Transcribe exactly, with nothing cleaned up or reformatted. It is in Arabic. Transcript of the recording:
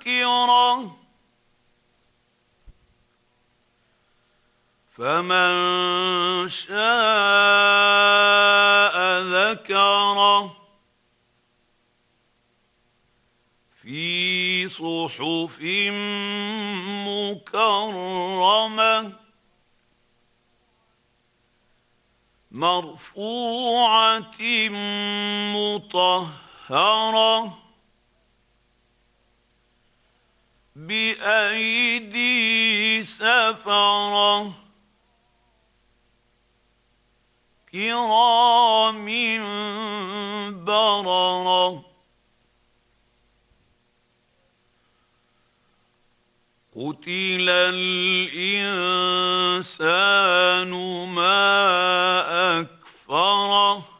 شاكرة فمن شاء ذكره في صحف مكرمة مرفوعة مطهرة بأيدي سفرة كرام بررة قتل الإنسان ما أكفره